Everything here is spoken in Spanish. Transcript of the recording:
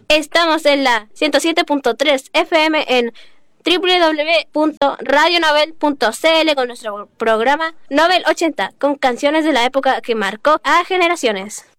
Estamos en la 107.3 FM en www.radionovel.cl con nuestro programa Novel 80, con canciones de la época que marcó a generaciones.